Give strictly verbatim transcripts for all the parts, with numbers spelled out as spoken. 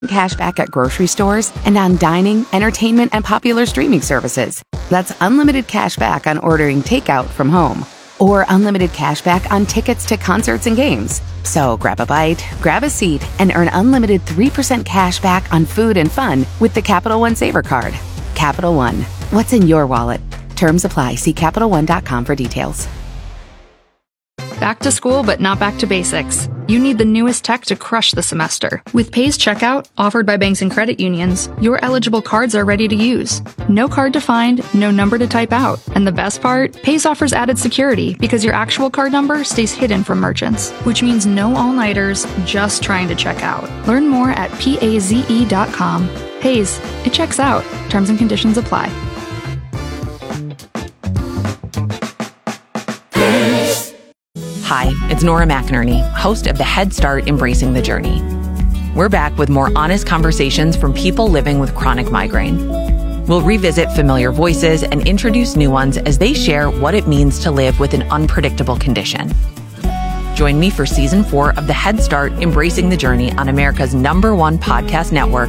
cash back at grocery stores and on dining, entertainment, and popular streaming services. That's unlimited cash back on ordering takeout from home. Or unlimited cash back on tickets to concerts and games. So grab a bite, grab a seat, and earn unlimited three percent cash back on food and fun with the Capital One Saver Card. Capital One. What's in your wallet? Terms apply. See Capital One dot com for details. Back to school, but not back to basics. You need the newest tech to crush the semester. With Pays Checkout, offered by banks and credit unions, your eligible cards are ready to use. No card to find, no number to type out. And the best part? Pays offers added security because your actual card number stays hidden from merchants, which means no all-nighters, just trying to check out. Learn more at paze dot com. Pays, it checks out. Terms and conditions apply. Hi, it's Nora McInerney, host of the Head Start Embracing the Journey. We're back with more honest conversations from people living with chronic migraine. We'll revisit familiar voices and introduce new ones as they share what it means to live with an unpredictable condition. Join me for season four of the Head Start Embracing the Journey on America's number one podcast network,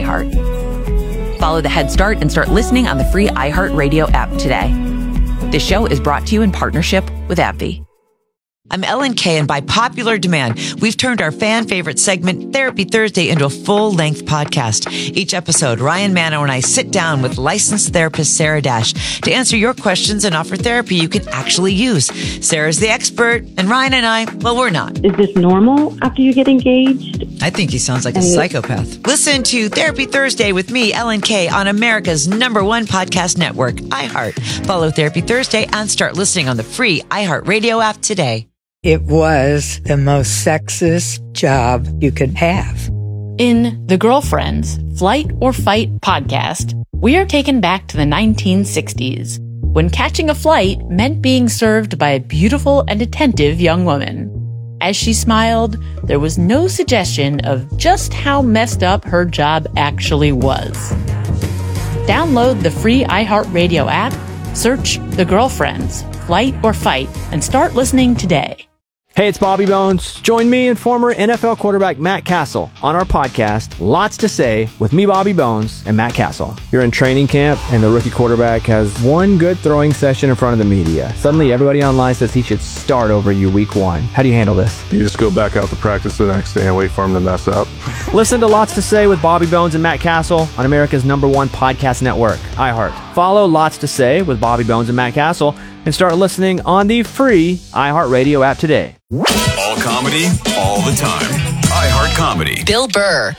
iHeart. Follow the Head Start and start listening on the free iHeartRadio app today. This show is brought to you in partnership with AbbVie. I'm Ellen Kay, and by popular demand, we've turned our fan favorite segment, Therapy Thursday, into a full-length podcast. Each episode, Ryan Mano and I sit down with licensed therapist Sarah Dash to answer your questions and offer therapy you can actually use. Sarah's the expert, and Ryan and I, well, we're not. Is this normal after you get engaged? I think he sounds like a psychopath. Listen to Therapy Thursday with me, Ellen Kay, on America's number one podcast network, iHeart. Follow Therapy Thursday and start listening on the free iHeartRadio app today. It was the most sexist job you could have. In The Girlfriends, Flight or Fight podcast, we are taken back to the nineteen sixties, when catching a flight meant being served by a beautiful and attentive young woman. As she smiled, there was no suggestion of just how messed up her job actually was. Download the free iHeartRadio app, search The Girlfriends, Flight or Fight, and start listening today. Hey, it's Bobby Bones. Join me and former N F L quarterback Matt Castle on our podcast, Lots to Say, with me, Bobby Bones, and Matt Castle. You're in training camp, and the rookie quarterback has one good throwing session in front of the media. Suddenly, everybody online says he should start over you week one. How do you handle this? You just go back out to practice the next day and wait for him to mess up. Listen to Lots to Say with Bobby Bones and Matt Castle on America's number one podcast network, iHeart. Follow Lots to Say with Bobby Bones and Matt Castle and start listening on the free iHeartRadio app today. All comedy, all the time. iHeart Comedy. Bill Burr.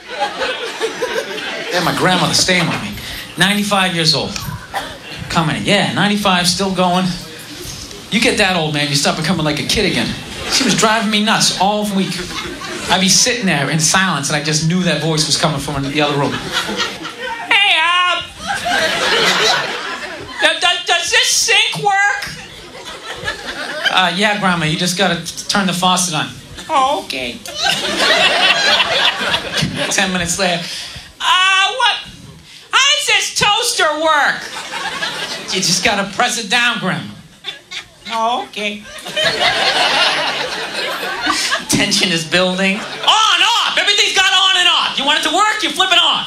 Yeah, my grandmother staying with me. ninety-five years old. Coming in. Yeah, ninety-five, still going. You get that old, man, you start becoming like a kid again. She was driving me nuts all week. I'd be sitting there in silence, and I just knew that voice was coming from the other room. Hey, Ab! does, does this sink work? Uh, yeah, Grandma, you just gotta turn the faucet on. Oh, okay. Ten minutes later. Uh, what? How does this toaster work? You just gotta press it down, Grandma. Oh, okay. Tension is building. On, off! Everything's got on and off. You want it to work, you flip it on.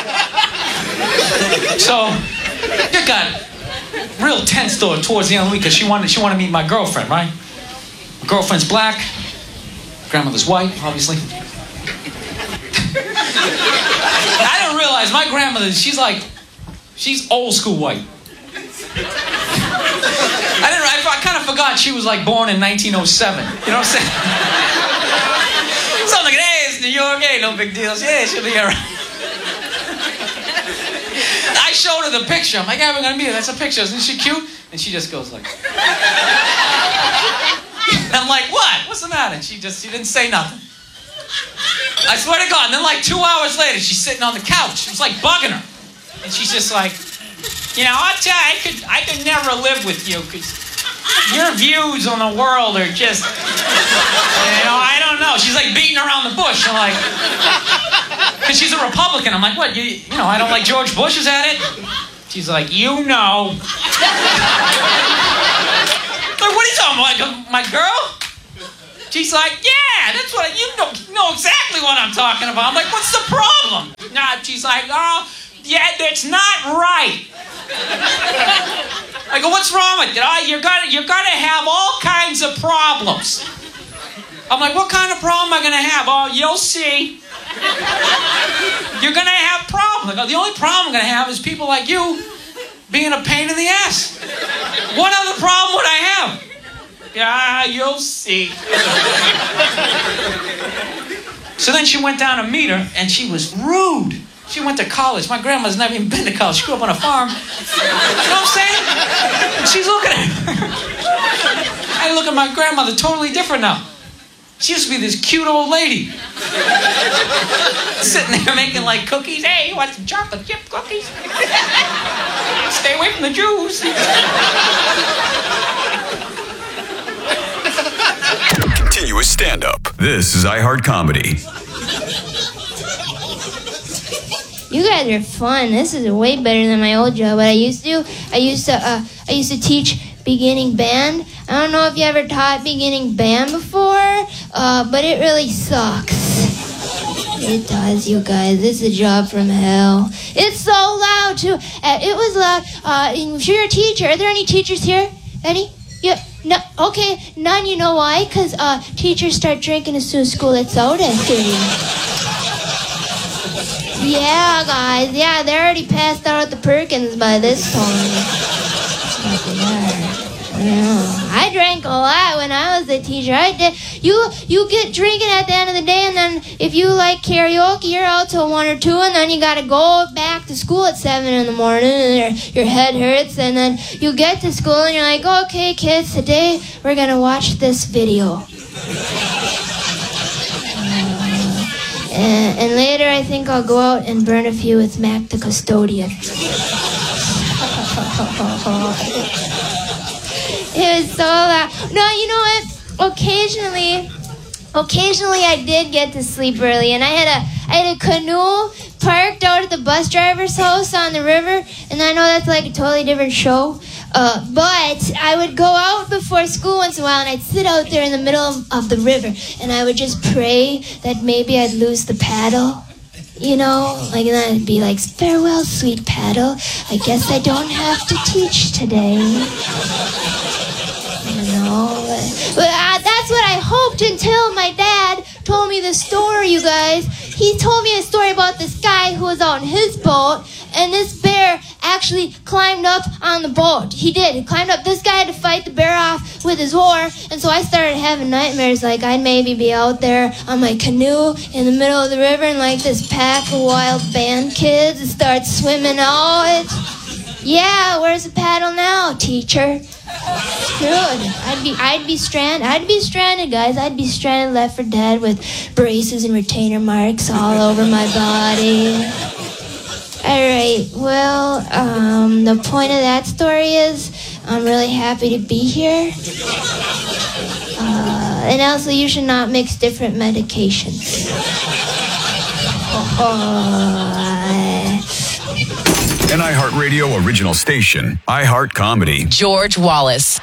So, you got real tense though towards the end of the week because she wanted she wanted to meet my girlfriend, right? My girlfriend's black, grandmother's white, obviously. I didn't realize my grandmother, she's like, she's old school white. I didn't. I, I kind of forgot she was like born in nineteen oh seven. You know what I'm saying? So I'm like, hey, it's New York, hey, no big deal. Yeah, she'll be alright. I showed her the picture. I'm like, yeah, we're gonna meet her. That's a picture. Isn't she cute? And she just goes like, I'm like, what? What's the matter? And she just, she didn't say nothing. I swear to God. And then like two hours later, she's sitting on the couch. It was like bugging her. And she's just like, you know, I'll tell you, I could, I could never live with you because your views on the world are just, you know, I don't know. She's like beating around the bush. I'm like, because she's a Republican. I'm like, what? You, you know, I don't like George Bush. Is that it? She's like, you know. Like, what are you talking about? Like, my girl? She's like, yeah. yeah, that's what I, you know, you know exactly what I'm talking about. I'm like, what's the problem? Nah, she's like, oh, yeah, that's not right. I go, what's wrong with it? Oh, you're gonna, you're gonna have all kinds of problems. I'm like, what kind of problem am I gonna have? Oh, you'll see. You're gonna have problems. I go, the only problem I'm gonna have is people like you being a pain in the ass. What other problem would I have? Yeah, you'll see. So then she went down to meet her, and she was rude. She went to college. My grandma's never even been to college. She grew up on a farm. You know what I'm saying? And she's looking at her. I look at my grandmother totally different now. She used to be this cute old lady. Sitting there making like cookies. Hey, you want some chocolate chip cookies? Stay away from the Jews. Continuous stand-up. This is iHeart Comedy. You guys are fun. This is way better than my old job. What I used to do, I used to, uh, I used to teach beginning band. I don't know if you ever taught beginning band before, uh, but it really sucks. It does, you guys. It's a job from hell. It's so loud, too. Uh, it was loud. Uh, if you're a teacher, are there any teachers here? Any? Yeah. No. Okay. None. You know why? Because uh, teachers start drinking as soon as school lets out after you. Yeah, guys. Yeah, they're already passed out at the Perkins by this time. Yeah. I drank a lot when I was a teacher. I did. You you get drinking at the end of the day, and then if you like karaoke, you're out till one or two, and then you gotta go back to school at seven in the morning, and your, your head hurts, and then you get to school, and you're like, okay, kids, today we're gonna watch this video. And, and later, I think I'll go out and burn a few with Mac the custodian. It was so loud. No, you know what? Occasionally, occasionally I did get to sleep early, and I had a I had a canoe parked out at the bus driver's house on the river, and I know that's like a totally different show. Uh, but I would go out before school once in a while, and I'd sit out there in the middle of, of the river, and I would just pray that maybe I'd lose the paddle. You know, like, and then I'd be like, farewell, sweet paddle. I guess I don't have to teach today. You know, but uh, that's what I hoped until my dad told me this story, you guys. He told me a story about this guy who was on his boat, and this bear actually climbed up on the boat. He did. He climbed up. This guy had to fight the bear off with his oar, and so I started having nightmares like I'd maybe be out there on my canoe in the middle of the river, and like this pack of wild band kids would start swimming out. Yeah, where's the paddle now, teacher? Good. I'd be, I'd be stranded. I'd be stranded, guys. I'd be stranded, left for dead, with braces and retainer marks all over my body. All right. Well, um, the point of that story is I'm really happy to be here. Uh, and also, you should not mix different medications. An iHeartRadio original station, iHeart Comedy. George Wallace.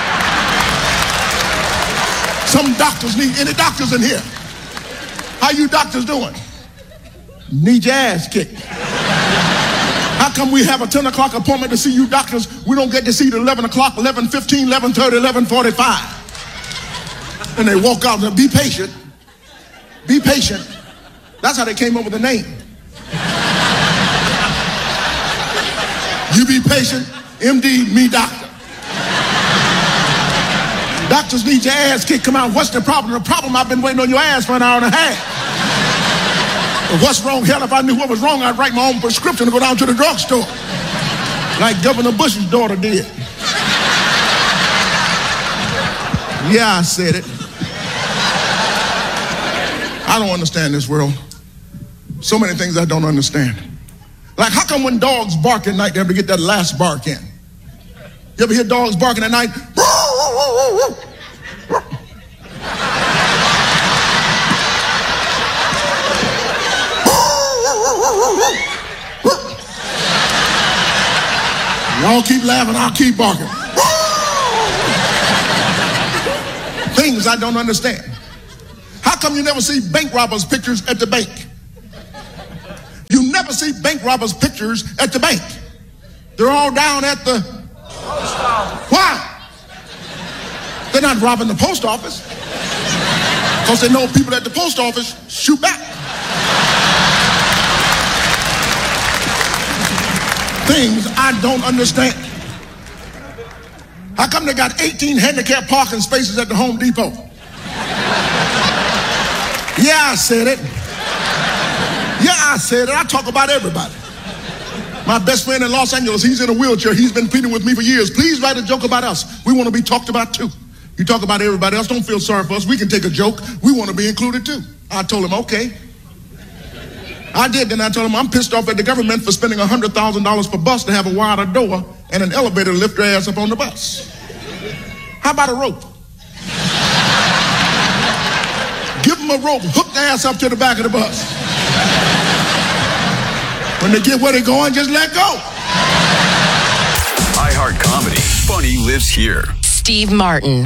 Some doctors need, any doctors in here? How you doctors doing? Need your ass kicked. How come we have a ten o'clock appointment to see you doctors? We don't get to see you at eleven o'clock, eleven fifteen, eleven thirty, eleven forty-five. And they walk out and be patient. Be patient. That's how they came up with the name. You be patient, M D, me doctor. Doctors need your ass kicked. Come out. What's the problem? The problem, I've been waiting on your ass for an hour and a half. But what's wrong? Hell, if I knew what was wrong, I'd write my own prescription and go down to the drugstore. Like Governor Bush's daughter did. Yeah, I said it. I don't understand this world. So many things I don't understand. Like, how come when dogs bark at night, they have to get that last bark in? You ever hear dogs barking at night? Y'all keep laughing, I'll keep barking. Things I don't understand. How come you never see bank robbers' pictures at the bank? You never see bank robbers' pictures at the bank. They're all down at the post office. Why? They're not robbing the post office. Because they know people at the post office shoot back. Things I don't understand. How come they got eighteen handicap parking spaces at the Home Depot? Yeah, I said it. Yeah, I said it. I talk about everybody. My best friend in Los Angeles, he's in a wheelchair. He's been pleading with me for years. Please write a joke about us. We want to be talked about too. You talk about everybody else, don't feel sorry for us. We can take a joke. We want to be included too. I told him, okay. I did, then I told him I'm pissed off at the government for spending one hundred thousand dollars per bus to have a wider door and an elevator to lift your ass up on the bus. How about a rope? Give them a rope, hook their ass up to the back of the bus. When they get where they're going, just let go. iHeart Comedy. Funny lives here. Steve Martin.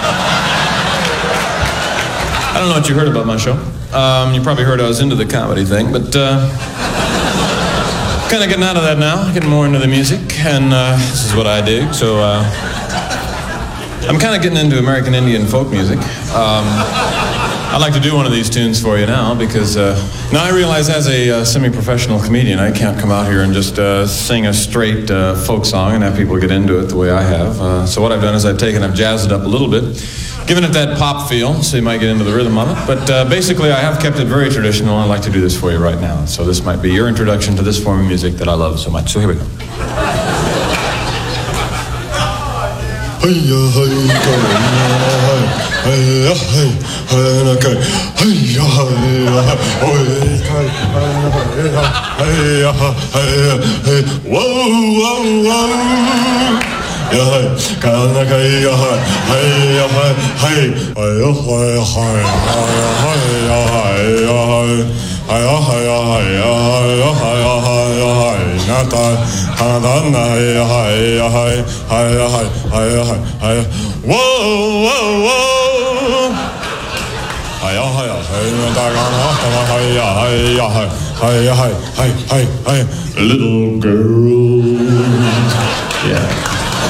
I don't know what you heard about my show. Um, you probably heard I was into the comedy thing, but uh, kind of getting out of that now, getting more into the music, and uh, this is what I do. So uh, I'm kind of getting into American Indian folk music. Um, I'd like to do one of these tunes for you now because uh, now I realize as a uh, semi-professional comedian, I can't come out here and just uh, sing a straight uh, folk song and have people get into it the way I have. Uh, so what I've done is I've taken, I've jazzed it up a little bit, given it that pop feel, so you might get into the rhythm of it. But uh, basically, I have kept it very traditional, and I'd like to do this for you right now. So this might be your introduction to this form of music that I love so much. So here we go. Little girl. Yeah.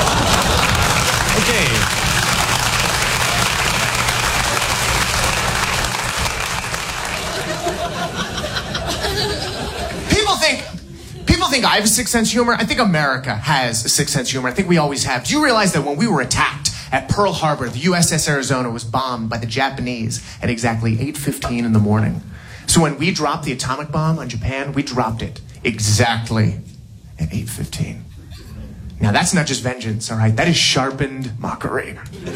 I think I have a sixth sense of humor. I think America has a sixth sense of humor. I think we always have. Do you realize that when we were attacked at Pearl Harbor, the U S S Arizona was bombed by the Japanese at exactly eight fifteen in the morning? So when we dropped the atomic bomb on Japan, we dropped it exactly at eight fifteen. Now that's not just vengeance, all right? That is sharpened mockery.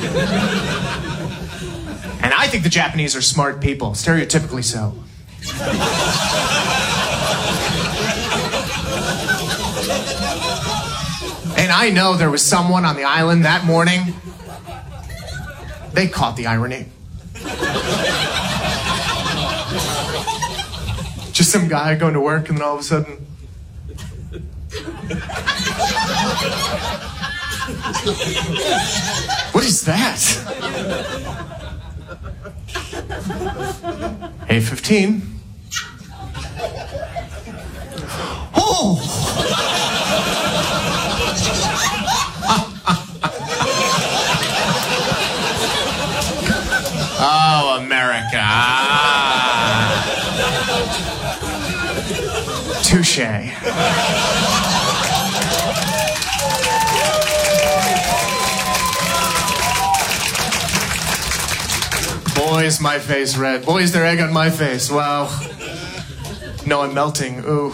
And I think the Japanese are smart people, stereotypically so. And I know there was someone on the island that morning. They caught the irony. Just some guy going to work and then all of a sudden... What is that? eight fifteen. Oh! Oh, America. Touché. Boy, is my face red. Boy, is there egg on my face. Wow. No, I'm melting. Ooh.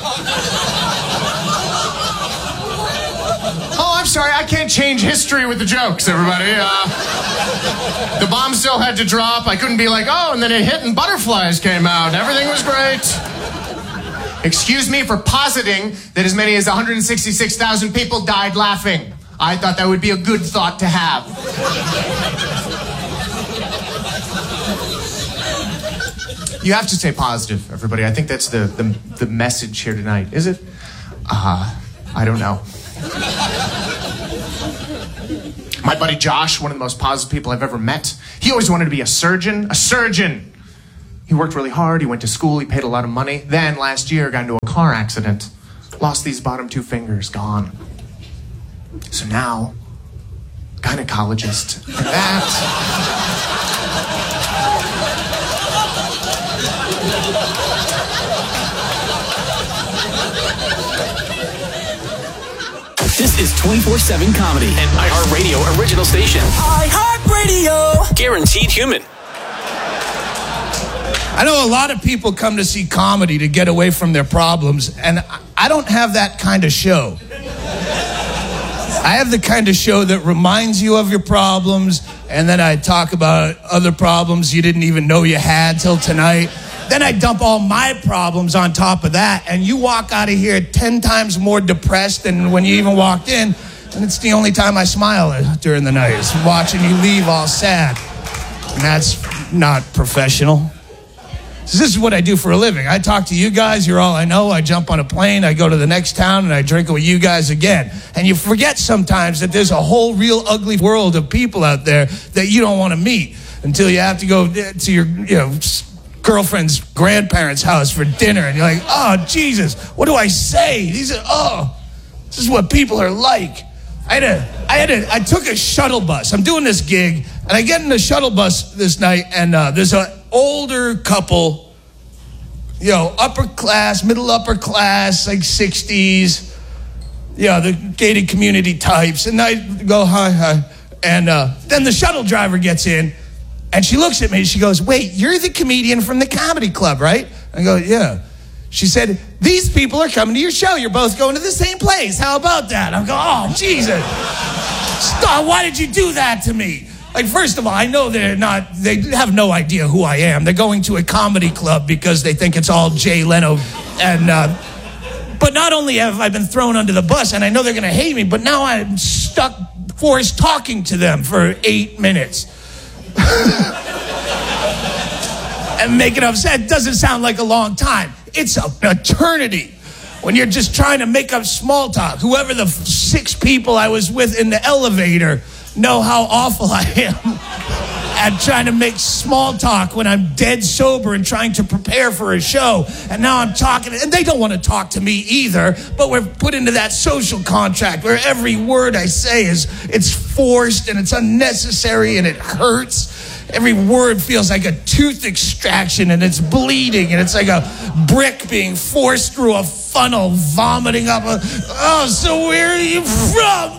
Oh, I'm sorry. I can't change history with the jokes, everybody. Uh, the bomb still had to drop. I couldn't be like, oh, and then it hit and butterflies came out. Everything was great. Excuse me for positing that as many as one hundred sixty-six thousand people died laughing. I thought that would be a good thought to have. You have to stay positive, everybody. I think that's the, the, the message here tonight. Is it? Uh, I don't know. My buddy Josh, one of the most positive people I've ever met, he always wanted to be a surgeon. A surgeon! He worked really hard, he went to school, he paid a lot of money. Then, last year, got into a car accident. Lost these bottom two fingers, gone. So now, gynecologist. And that... This is twenty-four seven Comedy, an iHeartRadio original station. iHeartRadio! Guaranteed human. I know a lot of people come to see comedy to get away from their problems, and I don't have that kind of show. I have the kind of show that reminds you of your problems, and then I talk about other problems you didn't even know you had till tonight. Then I dump all my problems on top of that, and you walk out of here ten times more depressed than when you even walked in, and it's the only time I smile during the night, is watching you leave all sad. And that's not professional. So this is what I do for a living. I talk to you guys, you're all I know. I jump on a plane, I go to the next town, and I drink with you guys again. And you forget sometimes that there's a whole real ugly world of people out there that you don't want to meet until you have to go to your, you know, girlfriend's grandparents' house for dinner, and you're like, oh, Jesus, what do I say? These are, oh, this is what people are like. I had a, I had a, I took a shuttle bus. I'm doing this gig, and I get in the shuttle bus this night, and uh, there's an older couple, you know, upper class, middle upper class, like sixties, you know, the gated community types, and I go, hi, hi, and uh, then the shuttle driver gets in, and she looks at me and she goes, wait, you're the comedian from the comedy club, right? I go, yeah. She said, these people are coming to your show. You're both going to the same place. How about that? I go, oh, Jesus. Stop. Why did you do that to me? Like, first of all, I know they're not, they have no idea who I am. They're going to a comedy club because they think it's all Jay Leno. And, uh, but not only have I been thrown under the bus, and I know they're going to hate me, but now I'm stuck, forced talking to them for eight minutes. And make it upset. It doesn't sound like a long time. It's an eternity when you're just trying to make up small talk. Whoever the six people I was with in the elevator know how awful I am at trying to make small talk when I'm dead sober and trying to prepare for a show. And now I'm talking, and they don't want to talk to me either, but we're put into that social contract where every word I say is, it's forced and it's unnecessary and it hurts. Every word feels like a tooth extraction, and it's bleeding, and it's like a brick being forced through a funnel, vomiting up a, oh, so where are you from?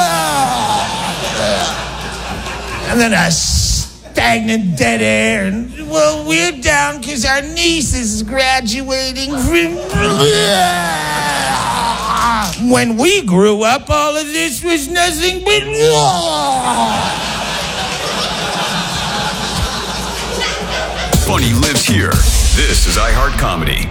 And then a stagnant dead air, and, well, we're down because our niece is graduating from... When we grew up, all of this was nothing but... Funny lives here. This is iHeart Comedy.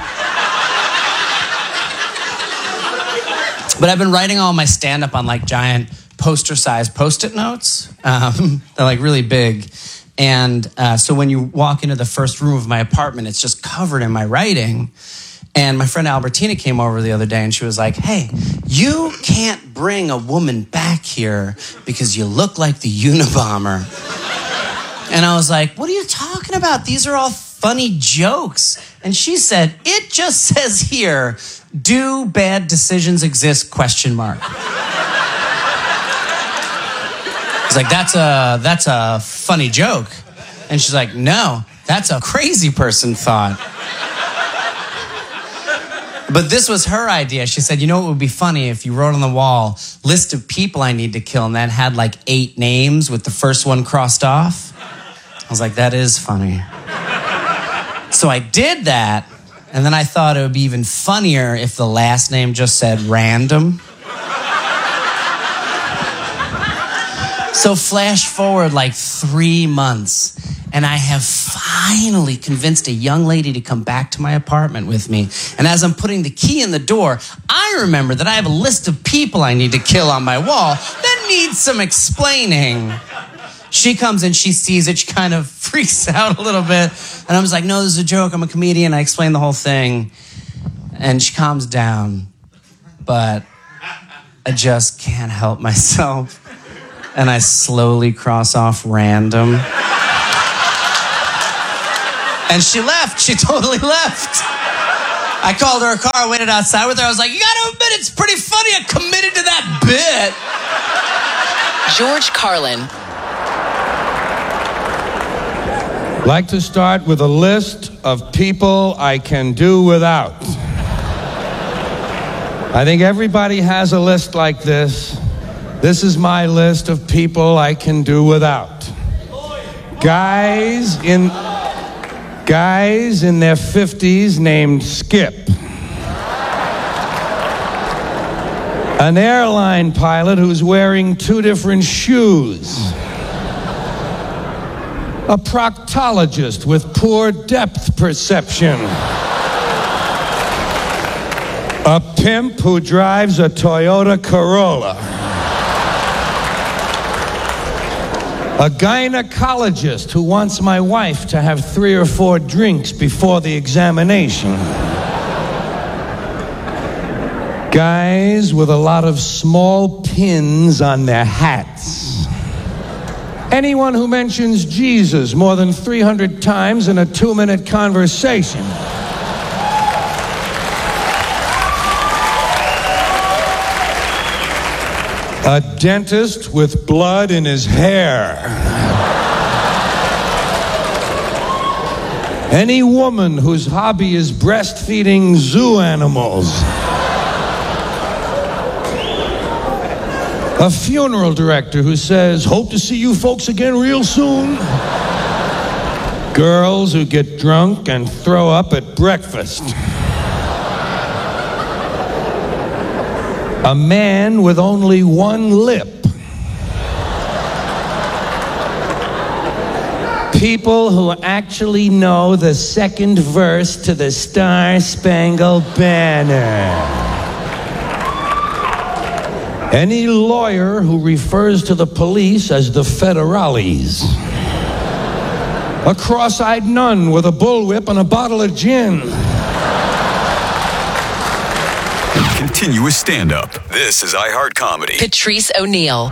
But I've been writing all my stand-up on like giant poster-sized Post-it notes. Um, they're like really big. And uh, so when you walk into the first room of my apartment, it's just covered in my writing. And my friend Albertina came over the other day and she was like, hey, you can't bring a woman back here because you look like the Unabomber. And I was like, what are you talking about? These are all funny jokes. And she said, it just says here, do bad decisions exist, question mark. I was like, that's a, that's a funny joke. And she's like, no, that's a crazy person thought. But this was her idea. She said, you know what would be funny if you wrote on the wall, list of people I need to kill, and that had like eight names with the first one crossed off? I was like, that is funny. So I did that, and then I thought it would be even funnier if the last name just said random. So flash forward like three months, and I have finally convinced a young lady to come back to my apartment with me. And as I'm putting the key in the door, I remember that I have a list of people I need to kill on my wall that needs some explaining. She comes in, she sees it, she kind of freaks out a little bit. And I was like, no, this is a joke, I'm a comedian. I explained the whole thing. And she calms down. But I just can't help myself. And I slowly cross off random. And she left. She totally left. I called her a car, waited outside with her. I was like, you gotta admit, it's pretty funny. I committed to that bit. George Carlin. Like to start with a list of people I can do without. I think everybody has a list like this. This is my list of people I can do without. Guys in guys in their fifties named Skip. An airline pilot who's wearing two different shoes. A proctologist with poor depth perception. A pimp who drives a Toyota Corolla. A gynecologist who wants my wife to have three or four drinks before the examination. Guys with a lot of small pins on their hats. Anyone who mentions Jesus more than three hundred times in a two-minute conversation. A dentist with blood in his hair. Any woman whose hobby is breastfeeding zoo animals. A funeral director who says, hope to see you folks again real soon. Girls who get drunk and throw up at breakfast. A man with only one lip. People who actually know the second verse to the Star-Spangled Banner. Any lawyer who refers to the police as the federales. A cross-eyed nun with a bullwhip and a bottle of gin. Continuous stand-up. This is iHeart Comedy. Patrice O'Neal.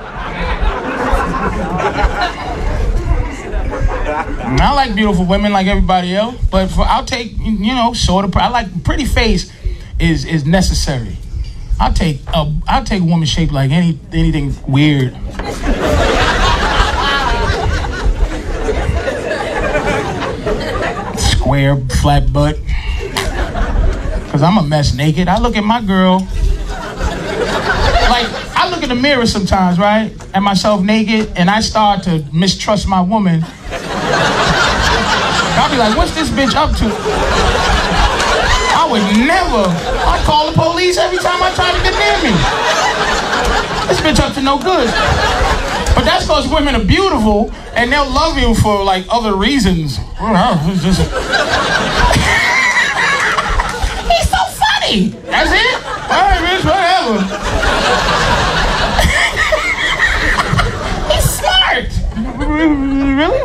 I like beautiful women like everybody else, but for, I'll take, you know, sort of. I like pretty face is is necessary. I'll take a I'll take a woman shaped like any anything weird. Square, flat butt. Cause I'm a mess naked. I look at my girl. Like, I look in the mirror sometimes, right? At myself naked, and I start to mistrust my woman. I'll be like, what's this bitch up to? I would never. I call the police every time I try to get near me. This bitch up to no good. But that's because women are beautiful, and they'll love you for, like, other reasons. He's so funny. That's it? All right, bitch, whatever. He's smart. Really?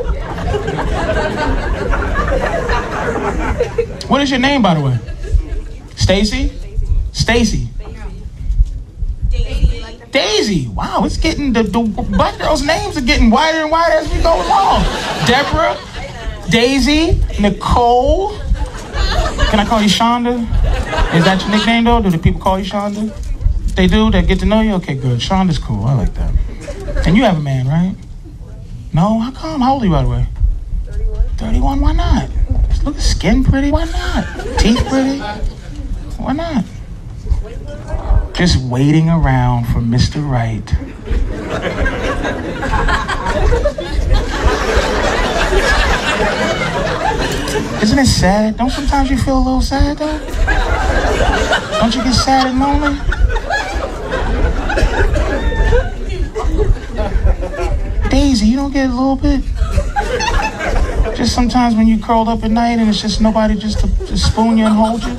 What is your name, by the way? Stacy? Stacy. Daisy. Daisy. Wow, it's getting, the, the black girls' names are getting wider and wider as we go along. Deborah, Daisy, Nicole. Can I call you Shonda? Is that your nickname, though? Do the people call you Shonda? They do? They get to know you? Okay, good. Shonda's cool. I like that. And you have a man, right? No? How come? How old are you, by the way? thirty-one. thirty-one? Why not? Just look at skin pretty. Why not? Teeth pretty. Why not? Just waiting around for Mister Right. Isn't it sad? Don't sometimes you feel a little sad, though? Don't you get sad and lonely? Daisy, you don't get a little bit? Just sometimes when you curled up at night and it's just nobody just to, to spoon you and hold you?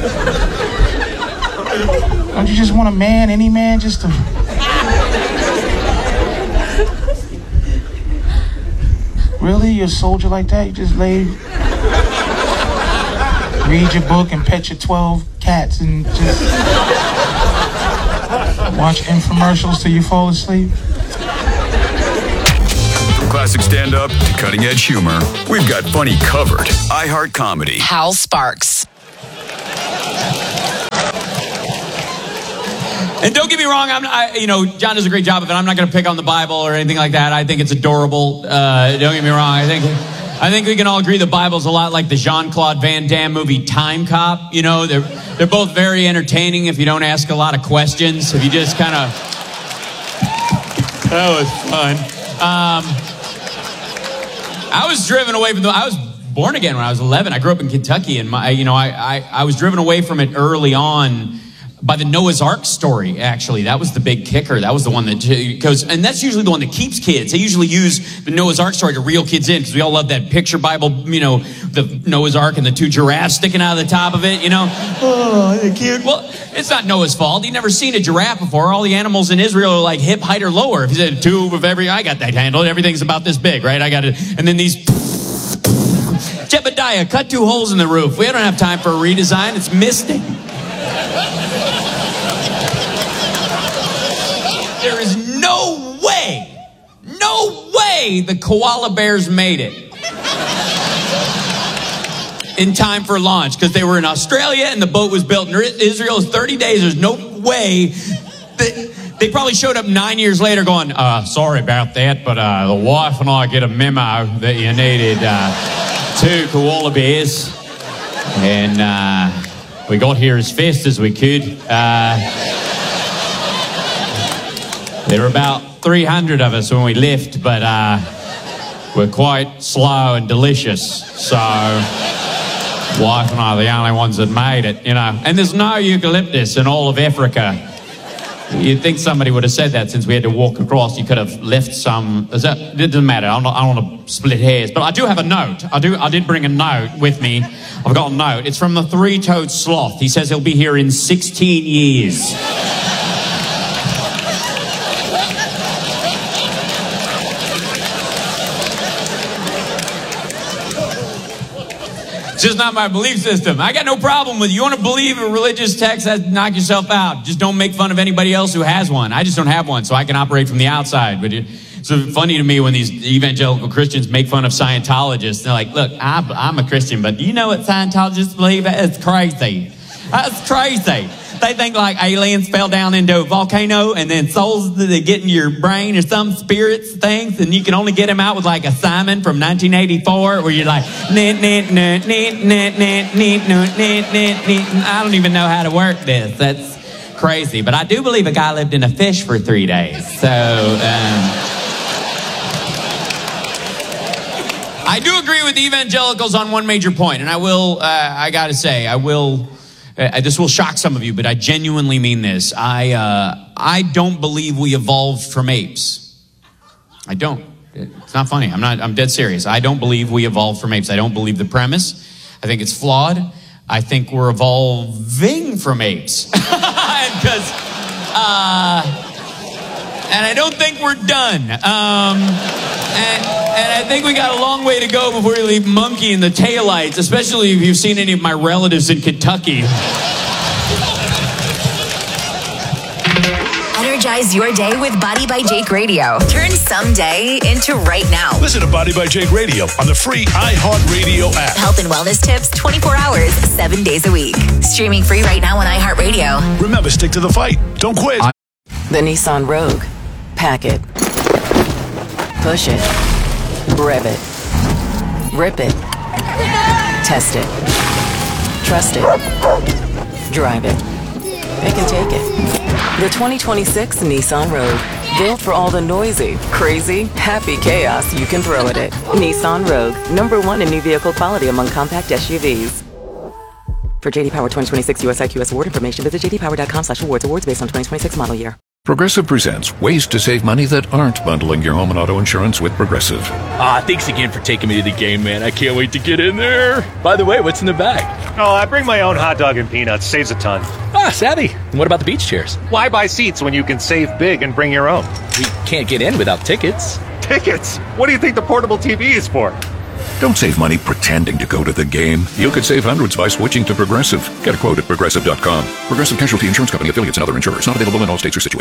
Don't you just want a man, any man, just to... Really? You're a soldier like that? You just lay... read your book and pet your twelve cats and just... watch infomercials till you fall asleep? classic stand-up to cutting-edge humor, we've got funny covered. iHeart Comedy. Hal Sparks. And don't get me wrong, I'm, I, you know, John does a great job of it. I'm not going to pick on the Bible or anything like that. I think it's adorable. Uh, don't get me wrong. I think, I think we can all agree the Bible's a lot like the Jean-Claude Van Damme movie Time Cop. You know, they're they're both very entertaining if you don't ask a lot of questions. If you just kind of, that was fun. Um, I was driven away from the. I was born again when I was eleven. I grew up in Kentucky, and my, you know, I I, I was driven away from it early on. By the Noah's Ark story, actually. That was the big kicker. That was the one that goes, and that's usually the one that keeps kids. They usually use the Noah's Ark story to reel kids in, because we all love that picture Bible, you know, the Noah's Ark and the two giraffes sticking out of the top of it, you know. Oh, they're cute. Well, it's not Noah's fault. He'd never seen a giraffe before. All the animals in Israel are like hip, height, or lower. If he said two of every, I got that handled. Everything's about this big, right? I got it. And then these, Jebediah, cut two holes in the roof. We don't have time for a redesign. It's misting. There is no way, no way the koala bears made it in time for launch, because they were in Australia and the boat was built in Israel. It's thirty days. There's no way that they probably showed up nine years later going, uh, sorry about that, but uh, the wife and I get a memo that you needed uh, two koala bears, and uh, we got here as fast as we could. Uh, There were about three hundred of us when we left, but uh, we're quite slow and delicious. So, wife and I are the only ones that made it, you know. And there's no eucalyptus in all of Africa. You'd think somebody would have said that since we had to walk across. You could have left some. Is that, it doesn't matter. I'm not, I don't want to split hairs. But I do have a note. I do. I did bring a note with me. I've got a note. It's from the three-toed sloth. He says he'll be here in sixteen years. It's just not my belief system. I got no problem with it. You want to believe a religious text, knock yourself out. Just don't make fun of anybody else who has one. I just don't have one, so I can operate from the outside. But it's funny to me when these evangelical Christians make fun of Scientologists. They're like, look, I'm, I'm a Christian, but do you know what Scientologists believe? It's crazy. That's crazy. They think like aliens fell down into a volcano and then souls that they get in your brain or some spirits things, and you can only get them out with like a Simon from nineteen eighty-four where you're like, nit, nit, nit, nit, nit, nit, nit, nit, nit, nit. I don't even know how to work this. That's crazy. But I do believe a guy lived in a fish for three days. So, um, I do agree with evangelicals on one major point, and I will, uh, I gotta say, I will... Uh, this will shock some of you, but I genuinely mean this. I uh, I don't believe we evolved from apes. I don't. It's not funny. I'm not. I'm dead serious. I don't believe we evolved from apes. I don't believe the premise. I think it's flawed. I think we're evolving from apes, because, uh, and I don't think we're done. Um, and, and I think we got a long way to go before we leave monkey in the taillights, especially if you've seen any of my relatives in Kentucky. Energize your day with Body by Jake Radio. Turn someday into right now. Listen to Body by Jake Radio on the free iHeartRadio app. Health and wellness tips twenty-four hours, seven days a week. Streaming free right now on iHeartRadio. Remember, stick to the fight. Don't quit. The Nissan Rogue. Pack it. Push it. Rev it. Rip it. Test it. Trust it. Drive it. Pick and take it. The twenty twenty-six Nissan Rogue. Built for all the noisy, crazy, happy chaos you can throw at it. Nissan Rogue. Number one in new vehicle quality among compact S U Vs. For J D Power twenty twenty-six U S I Q S award information, visit j d power dot com slash awards. Awards based on twenty twenty-six model year. Progressive presents ways to save money that aren't bundling your home and auto insurance with Progressive. Ah, thanks again for taking me to the game, man. I can't wait to get in there. By the way, what's in the bag? Oh, I bring my own hot dog and peanuts. Saves a ton. Ah, savvy. And what about the beach chairs? Why buy seats when you can save big and bring your own? We can't get in without tickets. Tickets? What do you think the portable T V is for? Don't save money pretending to go to the game. You could save hundreds by switching to Progressive. Get a quote at progressive dot com. Progressive Casualty Insurance Company, affiliates, and other insurers. Not available in all states or situations.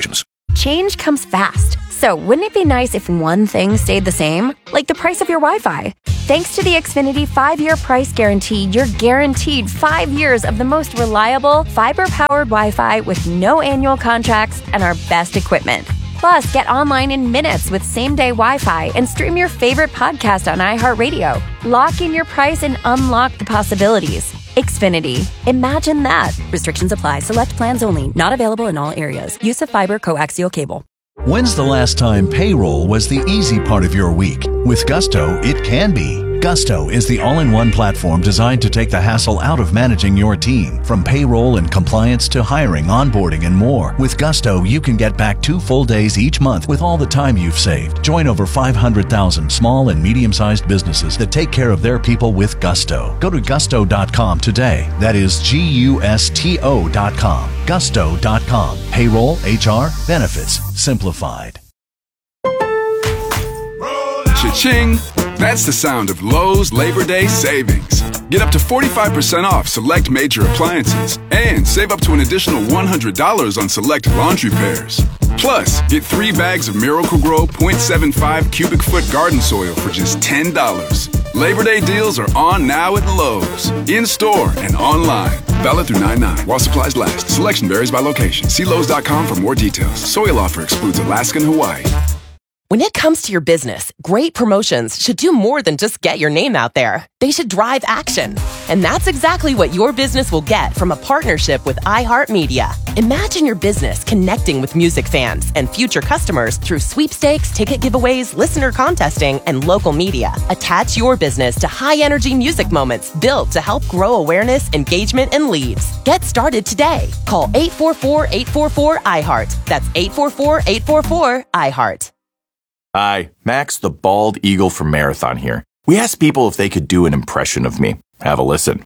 Change comes fast. So wouldn't it be nice if one thing stayed the same? Like the price of your Wi-Fi. Thanks to the Xfinity five-year price guarantee, you're guaranteed five years of the most reliable, fiber-powered Wi-Fi with no annual contracts and our best equipment. Plus, get online in minutes with same-day Wi-Fi and stream your favorite podcast on iHeartRadio. Lock in your price and unlock the possibilities. Xfinity. Imagine that. Restrictions apply. Select plans only. Not available in all areas. Use of fiber coaxial cable. When's the last time payroll was the easy part of your week? With Gusto, it can be. Gusto is the all-in-one platform designed to take the hassle out of managing your team. From payroll and compliance to hiring, onboarding, and more. With Gusto, you can get back two full days each month with all the time you've saved. Join over five hundred thousand small and medium-sized businesses that take care of their people with Gusto. Go to gusto dot com today. That is G U S T O dot com. gusto dot com. Payroll, H R, benefits, simplified. Cha-ching! That's the sound of Lowe's Labor Day savings. Get up to forty-five percent off select major appliances and save up to an additional one hundred dollars on select laundry pairs. Plus, get three bags of Miracle-Gro point seven five cubic foot garden soil for just ten dollars. Labor Day deals are on now at Lowe's. In-store and online. Valid through nine nine while supplies last. Selection varies by location. See Lowe's dot com for more details. Soil offer excludes Alaska and Hawaii. When it comes to your business, great promotions should do more than just get your name out there. They should drive action. And that's exactly what your business will get from a partnership with iHeartMedia. Imagine your business connecting with music fans and future customers through sweepstakes, ticket giveaways, listener contesting, and local media. Attach your business to high-energy music moments built to help grow awareness, engagement, and leads. Get started today. Call eight four four, eight four four, I heart. That's eight four four, eight four four, I heart. Hi, Max the Bald Eagle from Marathon here. We asked people if they could do an impression of me. Have a listen.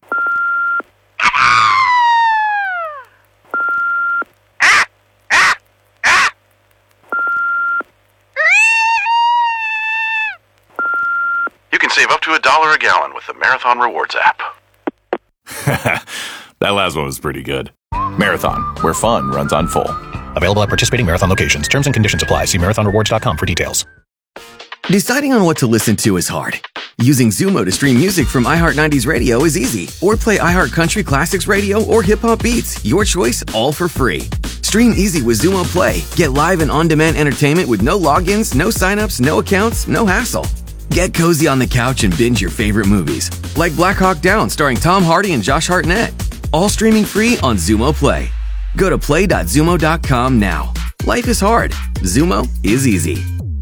You can save up to a dollar a gallon with the Marathon Rewards app. That last one was pretty good. Marathon, where fun runs on full. Available at participating Marathon locations. Terms and conditions apply. See marathon rewards dot com for details. Deciding on what to listen to is hard. Using Zumo to stream music from iHeart nineties Radio is easy. Or play iHeart Country Classics Radio or Hip Hop Beats. Your choice, all for free. Stream easy with Zumo Play. Get live and on-demand entertainment with no logins, no signups, no accounts, no hassle. Get cozy on the couch and binge your favorite movies. Like Black Hawk Down starring Tom Hardy and Josh Hartnett. All streaming free on Zumo Play. Go to play dot zumo dot com now. Life is hard. Zumo is easy.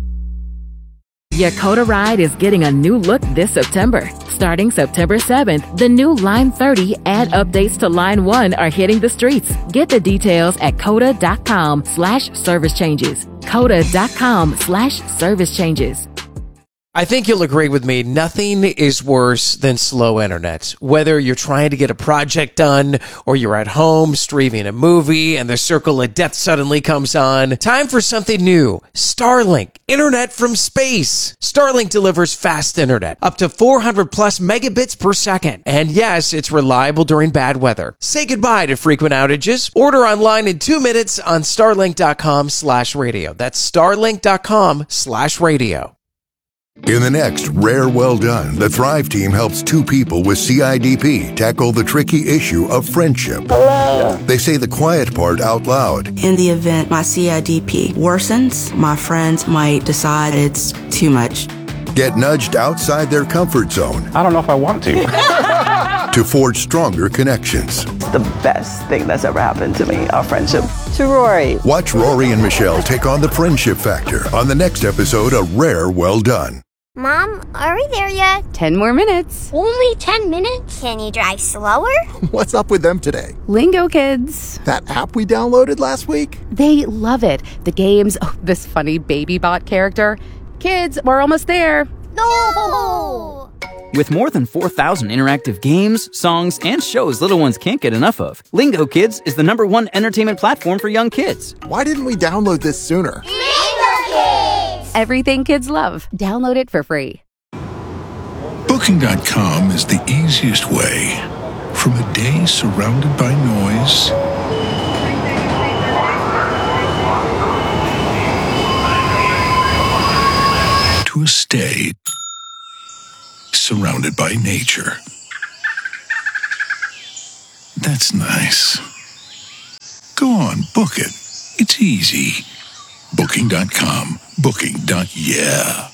Yakota Ride is getting a new look this September. Starting September seventh, the new Line thirty and updates to Line one are hitting the streets. Get the details at coda dot com slash service changes. coda dot com slash service changes. I think you'll agree with me, nothing is worse than slow internet. Whether you're trying to get a project done or you're at home streaming a movie and the circle of death suddenly comes on, time for something new. Starlink, internet from space. Starlink delivers fast internet, up to four hundred plus megabits per second. And yes, it's reliable during bad weather. Say goodbye to frequent outages. Order online in two minutes on starlink dot com slash radio. That's starlink dot com slash radio. In the next Rare Well Done, the Thrive team helps two people with C I D P tackle the tricky issue of friendship. Hello. They say the quiet part out loud. In the event my C I D P worsens, my friends might decide it's too much. Get nudged outside their comfort zone. I don't know if I want to. To forge stronger connections. The best thing that's ever happened to me, our friendship. To Rory. Watch Rory and Michelle take on the friendship factor on the next episode of Rare Well Done. Mom, are we there yet? Ten more minutes. Only ten minutes? Can you drive slower? What's up with them today? Lingo Kids. That app we downloaded last week? They love it. The games, oh, this funny baby bot character. Kids, we're almost there. No! With more than four thousand interactive games, songs, and shows little ones can't get enough of, Lingo Kids is the number one entertainment platform for young kids. Why didn't we download this sooner? Lingo Kids! Everything kids love. Download it for free. Booking dot com is the easiest way. From a day surrounded by noise to a stay, surrounded by nature. That's nice. Go on, book it. It's easy. Booking dot com. Booking. Yeah.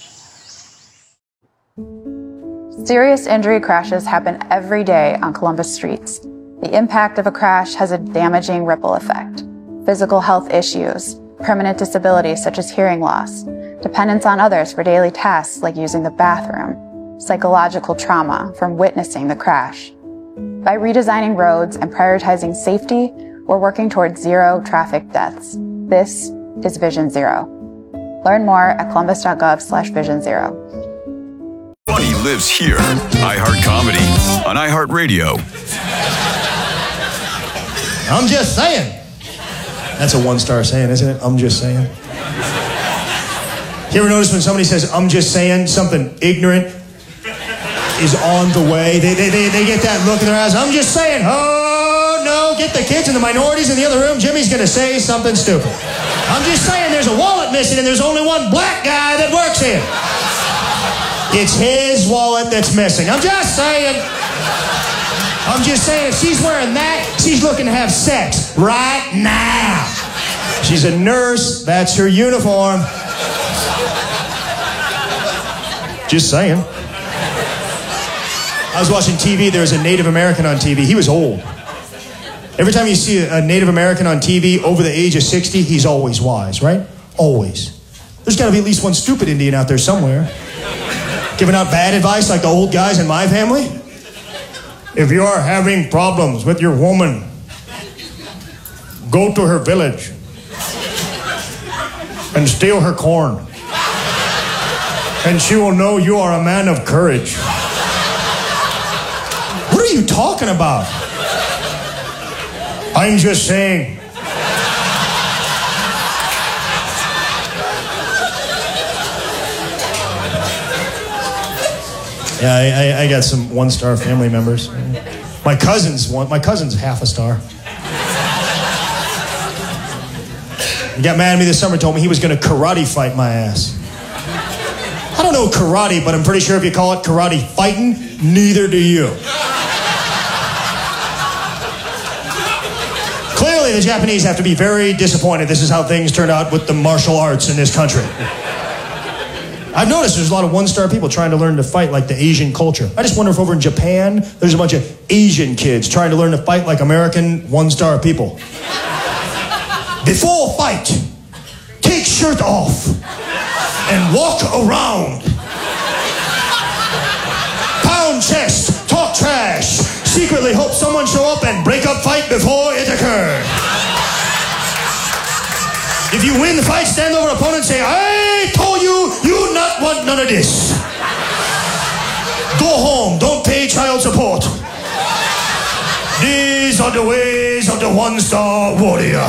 Serious injury crashes happen every day on Columbus streets. The impact of a crash has a damaging ripple effect. Physical health issues, permanent disabilities such as hearing loss, dependence on others for daily tasks like using the bathroom, psychological trauma from witnessing the crash. By redesigning roads and prioritizing safety, we're working towards zero traffic deaths. This is Vision Zero. Learn more at columbus.gov slash vision zero. Funny lives here. iHeart Comedy on iHeartRadio. I'm just saying. That's a one-star saying, isn't it? I'm just saying. You ever notice when somebody says, I'm just saying, something ignorant is on the way? They, they, they, they get that look in their eyes. I'm just saying. Oh, no. Get the kids and the minorities in the other room. Jimmy's going to say something stupid. I'm just saying there's a wallet missing and there's only one black guy that works here. It's his wallet that's missing. I'm just saying. I'm just saying, if she's wearing that, she's looking to have sex right now. She's a nurse. That's her uniform. Just saying. I was watching T V. There was a Native American on T V. He was old. Every time you see a Native American on T V over the age of sixty, he's always wise, right? Always. There's got to be at least one stupid Indian out there somewhere. Giving out bad advice like the old guys in my family. If you are having problems with your woman, go to her village and steal her corn. And she will know you are a man of courage. What are you talking about? I'm just saying. Yeah, I, I, I got some one-star family members. My cousin's one. My cousin's half a star. He got mad at me this summer, told me he was going to karate fight my ass. I don't know karate, but I'm pretty sure if you call it karate fighting, neither do you. Clearly, the Japanese have to be very disappointed. This is how things turned out with the martial arts in this country. I've noticed there's a lot of one-star people trying to learn to fight like the Asian culture. I just wonder if over in Japan, there's a bunch of Asian kids trying to learn to fight like American one-star people. Before fight, take shirt off and walk around. Pound chest, talk trash, secretly hope someone show up and break up fight before it occurred. If you win the fight, stand over opponent and say, I told you, you not want none of this. Go home, don't pay child support. These are the ways of the one-star warrior.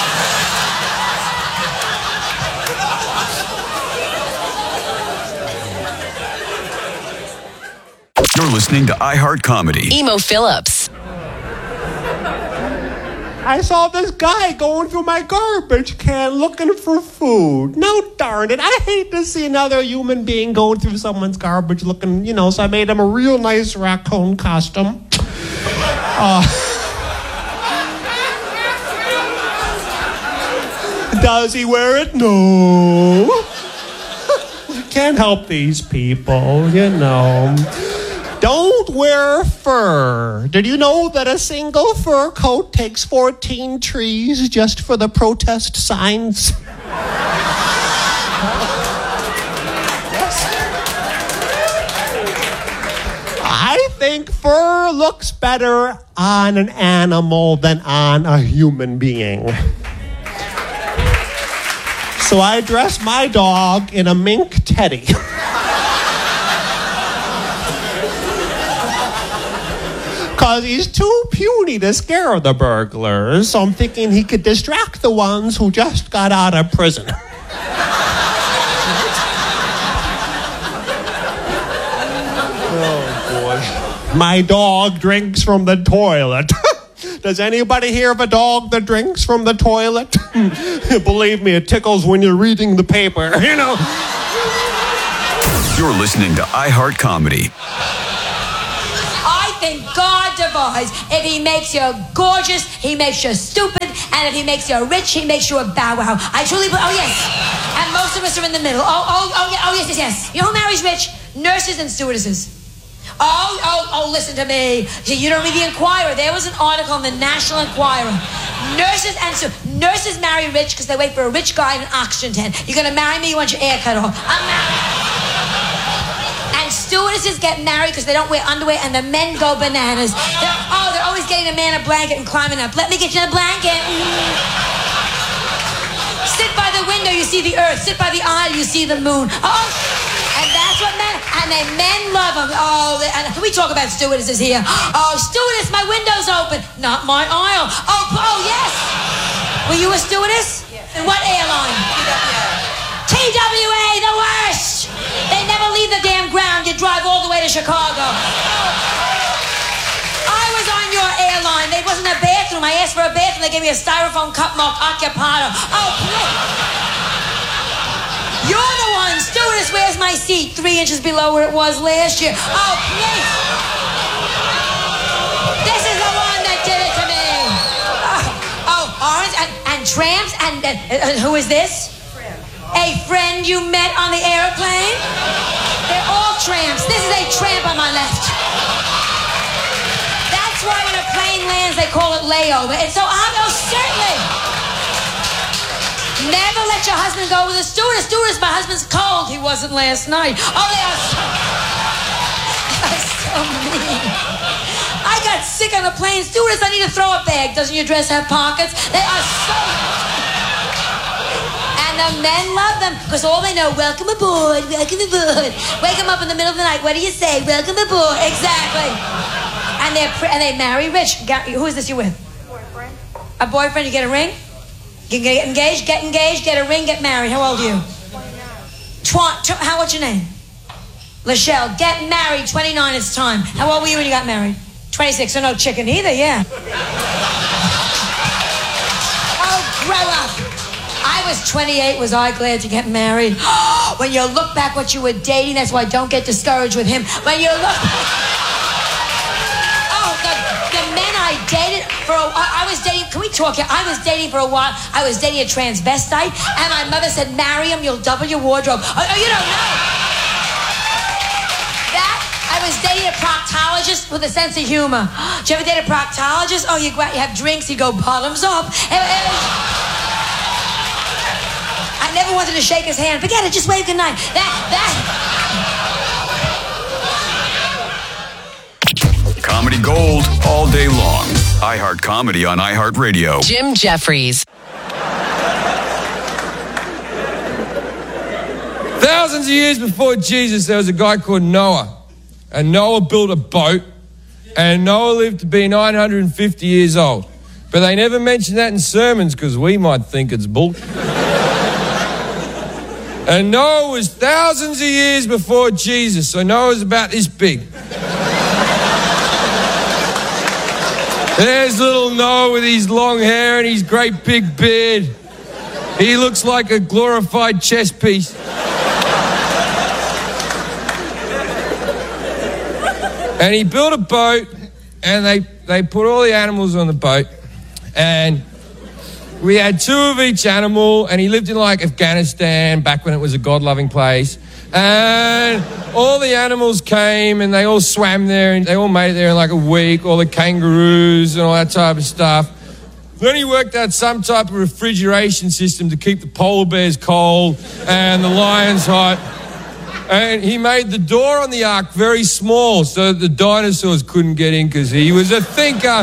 You're listening to iHeart Comedy. Emo Phillips. I saw this guy going through my garbage can looking for food. No, darn it. I hate to see another human being going through someone's garbage looking, you know, so I made him a real nice raccoon costume. Uh, does he wear it? No. Can't help these people, you know. Don't wear fur. Did you know that a single fur coat takes fourteen trees just for the protest signs? I think fur looks better on an animal than on a human being. So I dressed my dog in a mink teddy. Because he's too puny to scare the burglars, so I'm thinking he could distract the ones who just got out of prison. Oh, boy. My dog drinks from the toilet. Does anybody hear of a dog that drinks from the toilet? Believe me, it tickles when you're reading the paper, you know. You're listening to iHeart Comedy. I think God devised, if he makes you gorgeous, he makes you stupid, and if he makes you rich, he makes you a bow wow. I truly believe, oh yes. And most of us are in the middle. Oh, oh, oh, yeah, oh yes, yes, yes. You know who marries rich? Nurses and stewardesses. Oh, oh, oh, listen to me. You don't read the Enquirer. There was an article in the National Enquirer. Nurses and stu- nurses marry rich because they wait for a rich guy in an oxygen tent. You're going to marry me, you want your air cut off. I'm married. And stewardesses get married because they don't wear underwear and the men go bananas. They're, oh, they're always getting a man a blanket and climbing up. Let me get you a blanket. Mm. Sit by the window, you see the earth. Sit by the aisle, you see the moon. Oh, and that's what men, and they men love them. Oh, they, and can we talk about stewardesses here? Oh, stewardess, my window's open. Not my aisle. Oh, oh yes. Were you a stewardess? Yes. In what airline? T W A. T W A, the worst. They never leave the damn ground. You drive all the way to Chicago. I was on your airline. There wasn't a bathroom. I asked for a bathroom. They gave me a styrofoam cup marked Occupado. Oh, please. You're the one. Stewardess, where's my seat? Three inches below where it was last year. Oh, please. This is the one that did it to me. Oh, oh orange and, and tramps. And, and uh, who is this? Friend. A friend you met on the airplane? They're all tramps. This is a tramp on my left. That's why when a plane lands, they call it layover. It's so obvious, certainly. Never let your husband go with a stewardess. Stewardess, my husband's cold. He wasn't last night. Oh, they are so, they are so mean. I got sick on a plane. Stewardess, I need to throw a bag. Doesn't your dress have pockets? They are so... And the men love them because all they know, welcome aboard, welcome aboard. Wake them up in the middle of the night. What do you say? Welcome aboard. Exactly. And, they're, and they marry rich. Who is this you with? Boyfriend. A boyfriend? You get a ring? You get engaged, get engaged, get a ring, get married. How old are you? twenty-nine. Tw- how, what's your name? Lachelle. Get married, twenty-nine, it's time. How old were you when you got married? twenty-six, so no chicken either, yeah. Oh, grow up. I was twenty-eight, was I glad to get married? When you look back what you were dating, that's why don't get discouraged with him. When you look... I dated for a I was dating, can we talk here? I was dating for a while. I was dating a transvestite, and my mother said, marry him, you'll double your wardrobe. Oh, oh, you don't know. That, I was dating a proctologist with a sense of humor. Did you ever date a proctologist? Oh, you, go out, you have drinks, you go bottoms up. And, and, I never wanted to shake his hand. Forget it, just wave goodnight. That, that... Comedy gold all day long. iHeart Comedy on iHeartRadio. Jim Jeffries. Thousands of years before Jesus, there was a guy called Noah. And Noah built a boat. And Noah lived to be nine hundred fifty years old. But they never mention that in sermons because we might think it's bull. And Noah was thousands of years before Jesus. So Noah was about this big. There's little Noah with his long hair and his great big beard. He looks like a glorified chess piece. And he built a boat, and they, they put all the animals on the boat. And we had two of each animal, and he lived in like Afghanistan, back when it was a God-loving place. And all the animals came and they all swam there and they all made it there in like a week, all the kangaroos and all that type of stuff. Then he worked out some type of refrigeration system to keep the polar bears cold and the lions hot. And he made the door on the ark very small so that the dinosaurs couldn't get in because he was a thinker.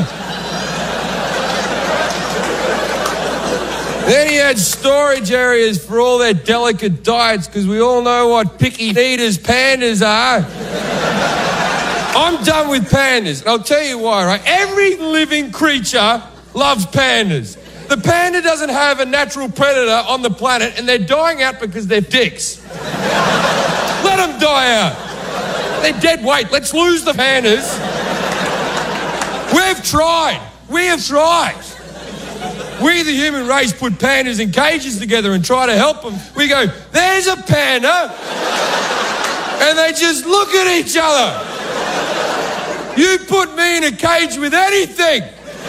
Then he had storage areas for all their delicate diets because we all know what picky eaters pandas are. I'm done with pandas. And I'll tell you why, right? Every living creature loves pandas. The panda doesn't have a natural predator on the planet and they're dying out because they're dicks. Let them die out. They're dead weight. Let's lose the pandas. We've tried. We have tried. We, the human race, put pandas in cages together and try to help them. We go, there's a panda. And they just look at each other. You put me in a cage with anything.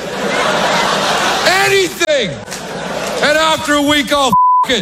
Anything. And after a week, I'll f*** it.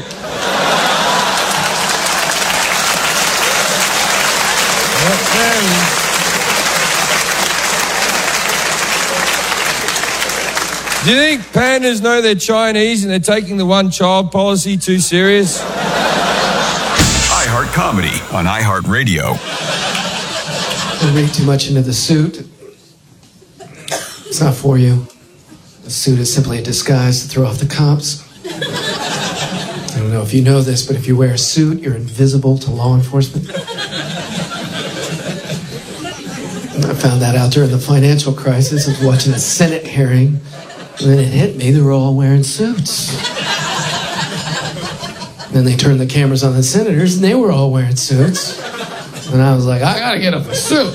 Do you think pandas know they're Chinese and they're taking the one-child policy too serious? iHeart Comedy on iHeartRadio. I read too much into the suit. It's not for you. The suit is simply a disguise to throw off the cops. I don't know if you know this, but if you wear a suit, you're invisible to law enforcement. I found that out during the financial crisis. I was watching a Senate hearing, and then it hit me. They were all wearing suits. Then they turned the cameras on the senators, and they were all wearing suits. And I was like, I gotta get up a suit.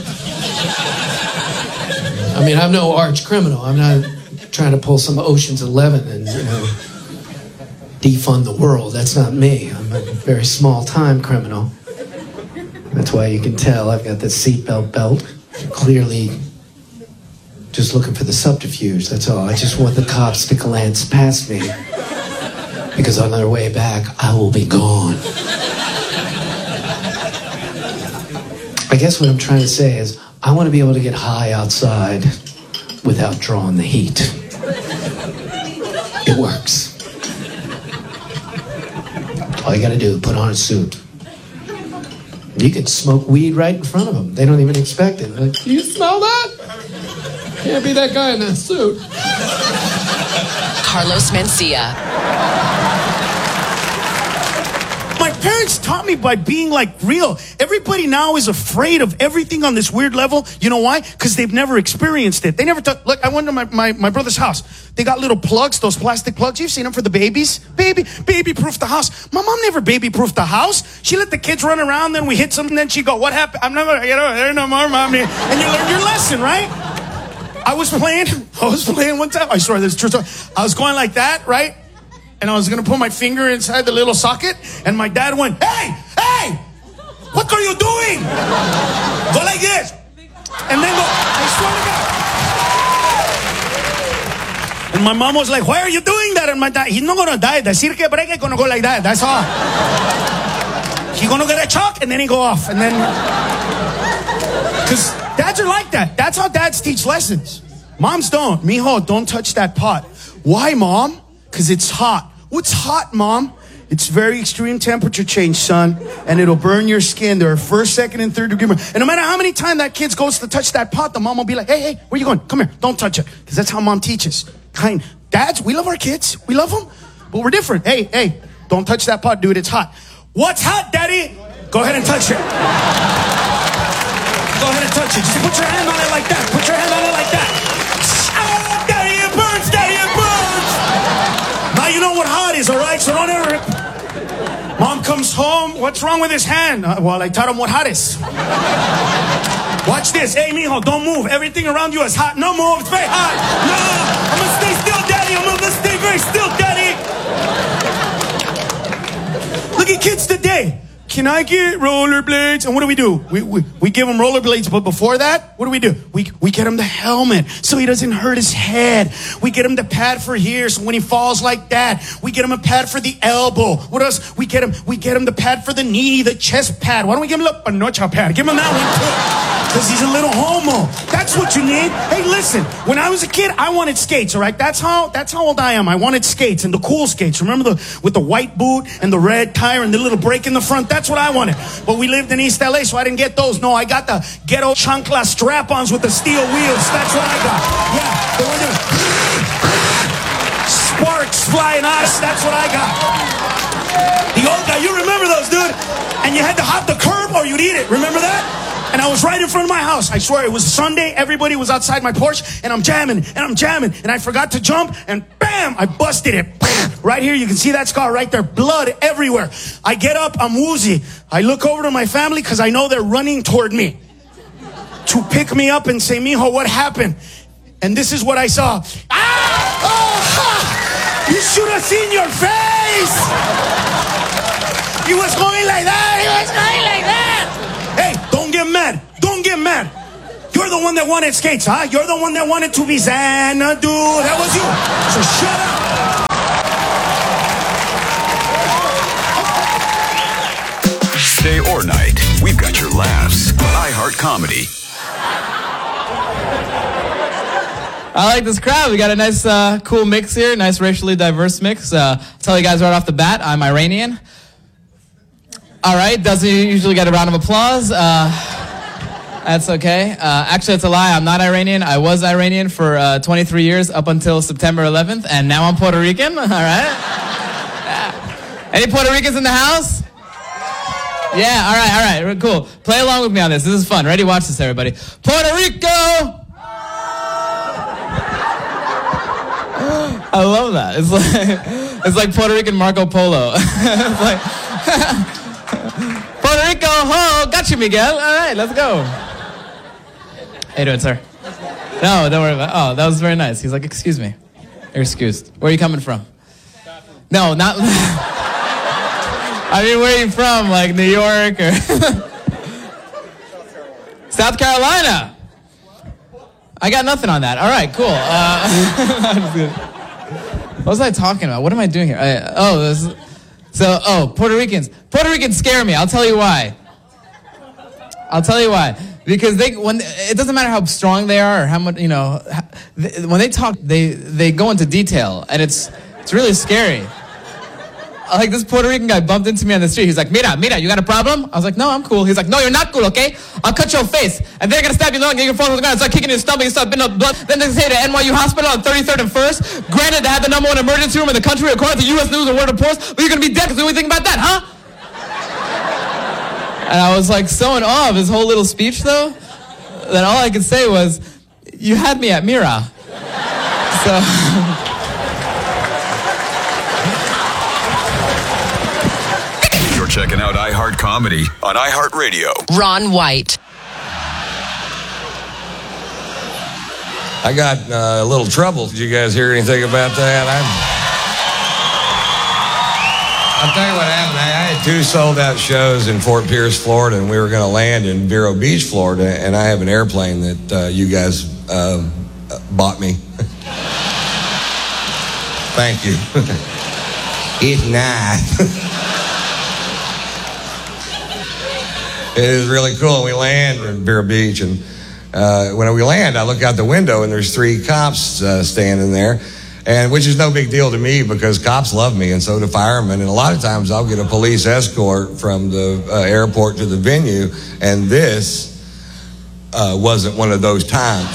I mean, I'm no arch criminal. I'm not trying to pull some Ocean's Eleven and, you know, defund the world. That's not me. I'm a very small-time criminal. That's why you can tell I've got the seatbelt belt. Clearly just looking for the subterfuge, that's all. I just want the cops to glance past me. Because on their way back, I will be gone. I guess what I'm trying to say is, I want to be able to get high outside without drawing the heat. It works. All you gotta do is put on a suit. You can smoke weed right in front of them. They don't even expect it. They're like, do you smell that? Can't be that guy in that suit. Carlos Mencia. My parents taught me by being like real. Everybody now is afraid of everything on this weird level. You know why? Because they've never experienced it. They never took, look, I went to my, my, my brother's house. They got little plugs, those plastic plugs. You've seen them for the babies. Baby, baby-proof the house. My mom never baby-proofed the house. She let the kids run around, then we hit something, then she go, what happened? I'm never, you know, there no more, mommy. And you learn your lesson, right? I was playing, I was playing one time. I swear this is true story. I was going like that, right? And I was going to put my finger inside the little socket. And my dad went, hey, hey, what are you doing? Go like this. And then go, I swear to God. And my mom was like, why are you doing that? And my dad, he's not going to die. Decir que break, going to go like that. That's all. He's going to get a shock and then he go off. And then, because dads are like that. That's how dads teach lessons. Moms don't. Mijo, don't touch that pot. Why, Mom? Because it's hot. What's hot, Mom? It's very extreme temperature change, son. And it'll burn your skin. There are first, second, and third degree. And no matter how many times that kid goes to touch that pot, the mom will be like, hey, hey, where you going? Come here. Don't touch it. Because that's how mom teaches. Kind. Dads, we love our kids. We love them. But we're different. Hey, hey, don't touch that pot, dude. It's hot. What's hot, Daddy? Go ahead and touch it. Go ahead and touch it. Just put your hand on it like that. Put your hand on it like that. Oh, Daddy, it burns. Daddy, it burns. Now you know what hot is, all right? So don't ever... Mom comes home. What's wrong with his hand? Uh, well, I taught him what hot is. Watch this. Hey, mijo, don't move. Everything around you is hot. No move. It's very hot. No. I'm going to stay still, Daddy. I'm going to stay very still, Daddy. Look at kids today. Can I get rollerblades? And what do we do? We, we, we give him rollerblades, but before that, what do we do? We, we get him the helmet so he doesn't hurt his head. We get him the pad for here so when he falls like that. We get him a pad for the elbow. What else? We get him, we get him the pad for the knee, the chest pad. Why don't we give him a panocha pad? Give him that one too. Because he's a little homo. That's what you need. Hey, listen, when I was a kid, I wanted skates, all right? That's how, that's how old I am. I wanted skates and the cool skates. Remember the, with the white boot and the red tire and the little brake in the front? That's what I wanted. But we lived in East L A, so I didn't get those. No, I got the ghetto chancla strap-ons with the steel wheels. That's what I got. Yeah, the one that sparks flying out. That's what I got. The old guy, you remember those, dude? And you had to hop the curb or you'd eat it. Remember that? And I was right in front of my house. I swear, it was Sunday. Everybody was outside my porch. And I'm jamming, and I'm jamming. And I forgot to jump. And bam, I busted it. Right here, you can see that scar right there. Blood everywhere. I get up, I'm woozy. I look over to my family because I know they're running toward me to pick me up and say, mijo, what happened? And this is what I saw. Ah! Oh, ha! You should have seen your face. He was going like that. He was going like that. Hey, You're the one that wanted skates, huh? You're the one that wanted to be Xanadu. That was you. So shut up. Day or night, we've got your laughs. iHeart Comedy. I like this crowd. We got a nice, uh, cool mix here. Nice racially diverse mix. Uh, I'll tell you guys right off the bat, I'm Iranian. All right, doesn't usually get a round of applause. Uh, that's okay. Uh, actually, it's a lie. I'm not Iranian. I was Iranian for uh, twenty-three years up until September eleventh, and now I'm Puerto Rican. All right. Yeah. Any Puerto Ricans in the house? Yeah. All right. All right. Cool. Play along with me on this. This is fun. Ready? Watch this, everybody. Puerto Rico. I love that. It's like it's like Puerto Rican Marco Polo. It's like Puerto Rico, ho, got you, Miguel. All right, let's go. How you doing, sir? No, don't worry about it. Oh, that was very nice. He's like, excuse me. You're excused. Where are you coming from? No, not... I mean, where are you from? Like New York or... South Carolina. I got nothing on that. All right, cool. Uh, what was I talking about? What am I doing here? I, oh, this is... So, oh, Puerto Ricans. Puerto Ricans scare me. I'll tell you why. I'll tell you why. Because they, when it doesn't matter how strong they are or how much, you know, they, when they talk, they they go into detail, and it's it's really scary. Like this Puerto Rican guy bumped into me on the street. He's like, "Mira, mira, you got a problem?" I was like, "No, I'm cool." He's like, "No, you're not cool, okay? I'll cut your face, and they're gonna stab you in the lung, get your phone on the ground, start kicking your stomach, and start spitting up blood. Then they say to N Y U Hospital on thirty-third and first. Granted, they have the number one emergency room in the country, according to U S News and World Reports, but you're gonna be dead because what do you think about that, huh?" And I was like so in awe of his whole little speech, though, that all I could say was, "You had me at Mira." So. Checking out iHeart Comedy on iHeartRadio. Ron White. I got uh, a little trouble. Did you guys hear anything about that? I'm... I'll tell you what happened. I had two sold-out shows in Fort Pierce, Florida, and we were going to land in Vero Beach, Florida, and I have an airplane that uh, you guys uh, bought me. Thank you. It's nice. It is really cool. We land in Vero Beach, and uh, when we land, I look out the window, and there's three cops uh, standing there, and which is no big deal to me because cops love me, and so do firemen. And a lot of times, I'll get a police escort from the uh, airport to the venue, and this uh, wasn't one of those times.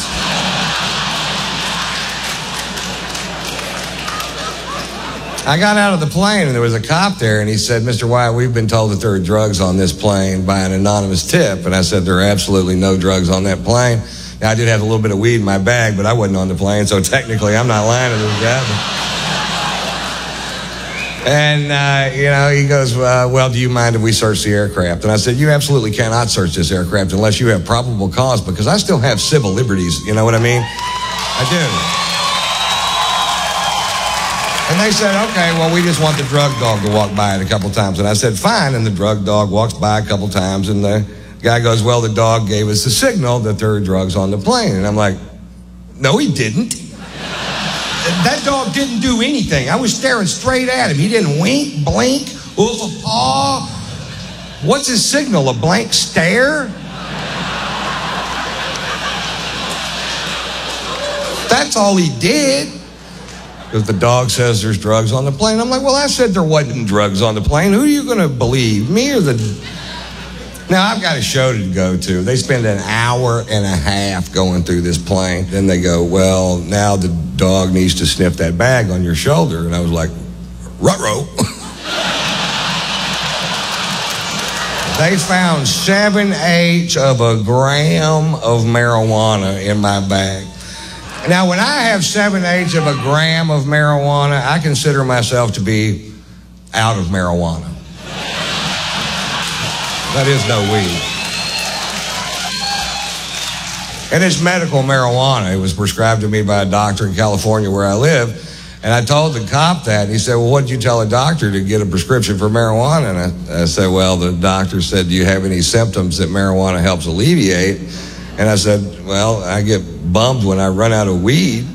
I got out of the plane, and there was a cop there, and he said, "Mister Wyatt, we've been told that there are drugs on this plane by an anonymous tip." And I said, "There are absolutely no drugs on that plane." Now, I did have a little bit of weed in my bag, but I wasn't on the plane, so technically I'm not lying to this guy. And, uh, you know, he goes, uh, "Well, do you mind if we search the aircraft?" And I said, "You absolutely cannot search this aircraft unless you have probable cause, because I still have civil liberties." You know what I mean? I do. And they said, "Okay, well, we just want the drug dog to walk by it a couple times." And I said, "Fine." And the drug dog walks by a couple times, and the guy goes, "Well, the dog gave us a signal that there are drugs on the plane." And I'm like, "No, he didn't. That dog didn't do anything. I was staring straight at him. He didn't wink, blink, oof a paw. What's his signal, a blank stare? That's all he did." Because the dog says there's drugs on the plane. I'm like, "Well, I said there wasn't drugs on the plane. Who are you going to believe, me or the..." Now, I've got a show to go to. They spend an hour and a half going through this plane. Then they go, "Well, now the dog needs to sniff that bag on your shoulder." And I was like, "Ruh-roh." They found seven-eighths of a gram of marijuana in my bag. Now, when I have seven-eighths of a gram of marijuana, I consider myself to be out of marijuana. That is no weed. And it's medical marijuana. It was prescribed to me by a doctor in California where I live. And I told the cop that. And he said, "Well, what did you tell a doctor to get a prescription for marijuana?" And I, I said, "Well, the doctor said, 'Do you have any symptoms that marijuana helps alleviate?'" And I said, well, I get bummed when I run out of weed.